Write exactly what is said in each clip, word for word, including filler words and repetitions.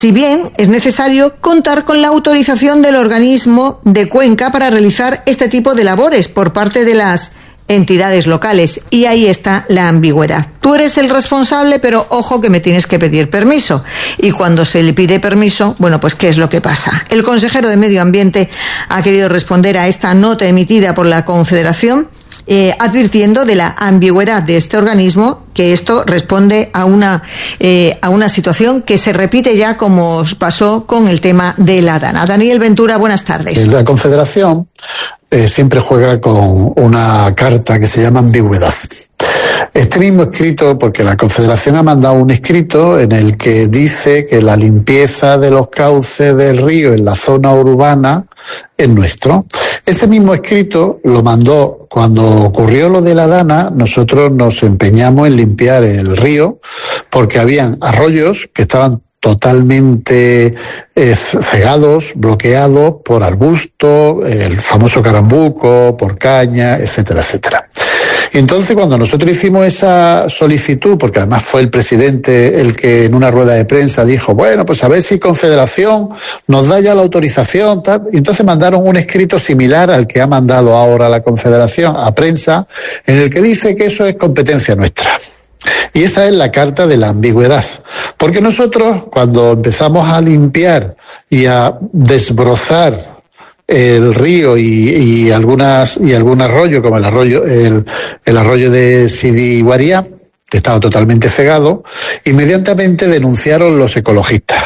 Si bien es necesario contar con la autorización del organismo de Cuenca para realizar este tipo de labores por parte de las entidades locales, y ahí está la ambigüedad. Tú eres el responsable, pero ojo que me tienes que pedir permiso. Y cuando se le pide permiso, bueno, pues ¿qué es lo que pasa? El consejero de Medio Ambiente ha querido responder a esta nota emitida por la Confederación, eh, advirtiendo de la ambigüedad de este organismo, que esto responde a una eh, a una situación que se repite ya, como pasó con el tema de la Dana. Daniel Ventura, buenas tardes. La Confederación eh, siempre juega con una carta que se llama ambigüedad. Este mismo escrito, porque la Confederación ha mandado un escrito en el que dice que la limpieza de los cauces del río en la zona urbana es nuestro. Ese mismo escrito lo mandó cuando ocurrió lo de la Dana. Nosotros nos empeñamos en limpiar el río porque habían arroyos que estaban totalmente eh, cegados, bloqueados por arbusto, el famoso carambuco, por caña, etcétera, etcétera. Y entonces cuando nosotros hicimos esa solicitud, porque además fue el presidente el que en una rueda de prensa dijo, bueno, pues a ver si Confederación nos da ya la autorización, tal. Y entonces mandaron un escrito similar al que ha mandado ahora la Confederación a prensa, en el que dice que eso es competencia nuestra. Y esa es la carta de la ambigüedad. Porque nosotros, cuando empezamos a limpiar y a desbrozar el río y, y algunas y algún arroyo, como el arroyo el, el arroyo de Sidi Guaría, que estaba totalmente cegado, inmediatamente denunciaron los ecologistas.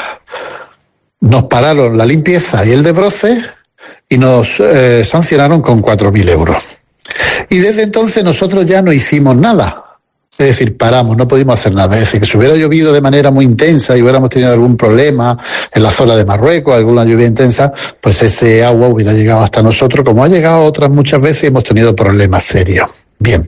Nos pararon la limpieza y el desbroce y nos eh, sancionaron con cuatro mil euros. Y desde entonces nosotros ya no hicimos nada. Es decir, paramos, no pudimos hacer nada. Es decir, que si hubiera llovido de manera muy intensa y hubiéramos tenido algún problema en la zona de Marruecos, alguna lluvia intensa, pues ese agua hubiera llegado hasta nosotros, como ha llegado otras muchas veces y hemos tenido problemas serios. Bien.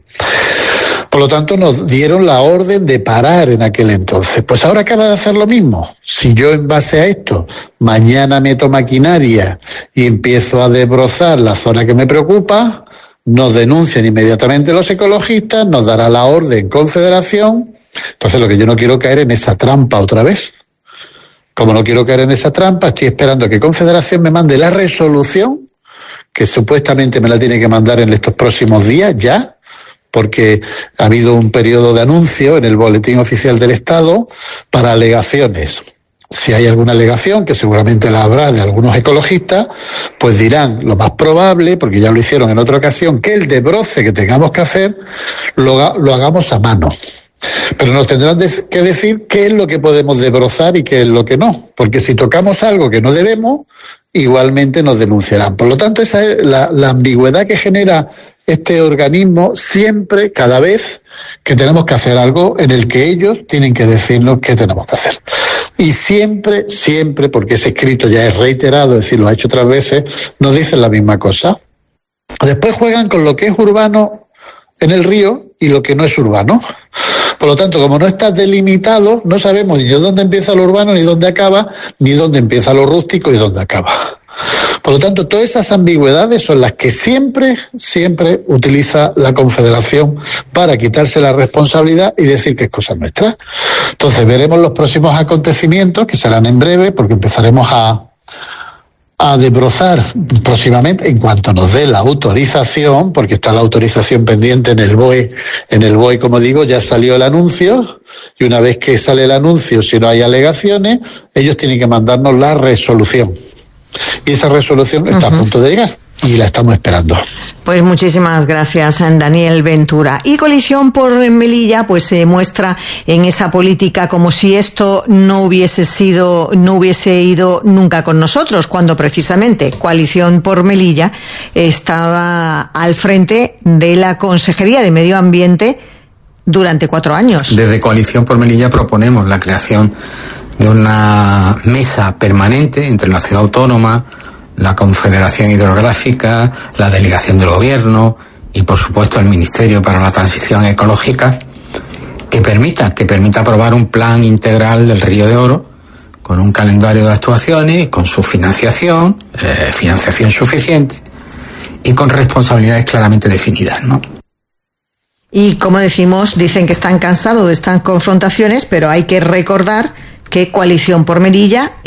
Por lo tanto, nos dieron la orden de parar en aquel entonces. Pues ahora acaba de hacer lo mismo. Si yo, en base a esto, mañana meto maquinaria y empiezo a desbrozar la zona que me preocupa, nos denuncian inmediatamente los ecologistas, nos dará la orden Confederación. Entonces lo que yo no quiero caer en esa trampa otra vez. Como no quiero caer en esa trampa, estoy esperando que Confederación me mande la resolución, que supuestamente me la tiene que mandar en estos próximos días ya, porque ha habido un periodo de anuncio en el Boletín Oficial del Estado para alegaciones. Si hay alguna alegación, que seguramente la habrá de algunos ecologistas, pues dirán lo más probable, porque ya lo hicieron en otra ocasión, que el desbroce que tengamos que hacer lo, lo hagamos a mano. Pero nos tendrán que decir qué es lo que podemos desbrozar y qué es lo que no, porque si tocamos algo que no debemos, igualmente nos denunciarán. Por lo tanto, esa es la, la ambigüedad que genera este organismo siempre, cada vez que tenemos que hacer algo en el que ellos tienen que decirnos qué tenemos que hacer. Y siempre, siempre, porque ese escrito ya es reiterado, es decir, lo ha hecho otras veces, nos dicen la misma cosa. Después juegan con lo que es urbano en el río y lo que no es urbano. Por lo tanto, como no está delimitado, no sabemos ni dónde empieza lo urbano, ni dónde acaba, ni dónde empieza lo rústico y dónde acaba. Por lo tanto, todas esas ambigüedades son las que siempre, siempre utiliza la Confederación para quitarse la responsabilidad y decir que es cosa nuestra. Entonces, veremos los próximos acontecimientos, que serán en breve, porque empezaremos a, a desbrozar próximamente, en cuanto nos dé la autorización, porque está la autorización pendiente en el B O E. En el B O E, como digo, ya salió el anuncio, y una vez que sale el anuncio, si no hay alegaciones, ellos tienen que mandarnos la resolución. Y esa resolución está uh-huh. a punto de llegar y la estamos esperando. Pues muchísimas gracias, Daniel Ventura. Y Coalición por Melilla pues se muestra en esa política como si esto no hubiese sido, no hubiese ido nunca con nosotros, cuando precisamente Coalición por Melilla estaba al frente de la Consejería de Medio Ambiente durante cuatro años. Desde Coalición por Melilla proponemos la creación de una mesa permanente entre la Ciudad Autónoma, la Confederación Hidrográfica, la Delegación del Gobierno y, por supuesto, el Ministerio para la Transición Ecológica, que permita, que permita aprobar un plan integral del Río de Oro con un calendario de actuaciones, con su financiación, eh, financiación suficiente y con responsabilidades claramente definidas, ¿no? Y como decimos, dicen que están cansados de estas confrontaciones, pero hay que recordar que Coalición por Melilla